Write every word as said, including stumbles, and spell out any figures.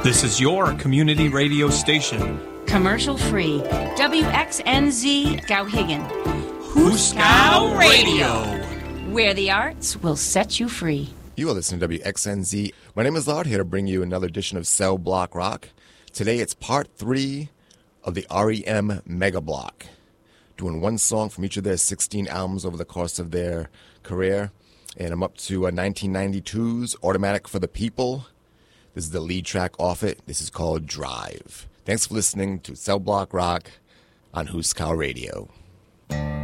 This is your community radio station. Commercial free. W X N Z Gowhigan. Huskow Radio. Where the arts will set you free. You are listening to W X N Z. My name is Lard, here to bring you another edition of Cell Block Rock. Today it's part three of the R E M Mega Block. Doing one song from each of their sixteen albums over the course of their career. And I'm up to uh, nineteen ninety-two's Automatic for the People. This is the lead track off it. This is called Drive. Thanks for listening to Cell Block Rock on Huskow Radio.